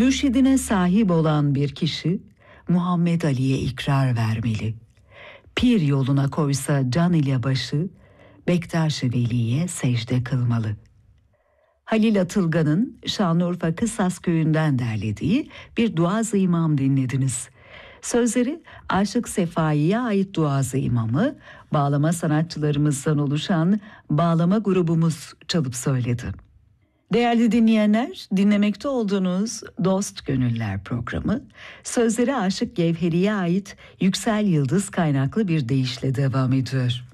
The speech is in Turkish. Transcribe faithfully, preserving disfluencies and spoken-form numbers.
Mürşidine sahip olan bir kişi Muhammed Ali'ye ikrar vermeli. Pir yoluna koysa can ile başı, Bektaş-ı Veli'ye secde kılmalı. Halil Atılgan'ın Şanlıurfa Kısas köyünden derlediği bir Duaz-ı İmam dinlediniz. Sözleri Aşık Sefai'ye ait Duaz-ı İmam'ı bağlama sanatçılarımızdan oluşan bağlama grubumuz çalıp söyledi. Değerli dinleyenler, dinlemekte olduğunuz Dost Gönüller programı, sözleri Aşık Gevheri'ye ait Yüksel Yıldız kaynaklı bir deyişle devam ediyor.